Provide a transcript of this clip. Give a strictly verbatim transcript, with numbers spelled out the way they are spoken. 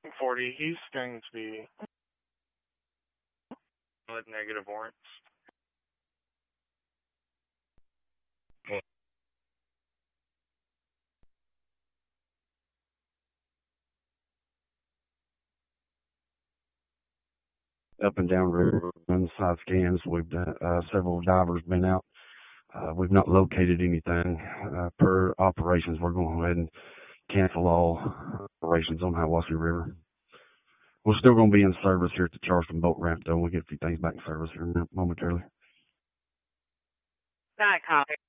forty, he's going to be with negative warrants. Up and down river on side scans. We've done, uh, several divers been out. Uh, we've not located anything. Uh, per operations, we're going to go ahead and cancel all operations on Hiawassee River. We're still going to be in service here at the Charleston Boat Ramp, though. We'll get a few things back in service here momentarily. Got a copy.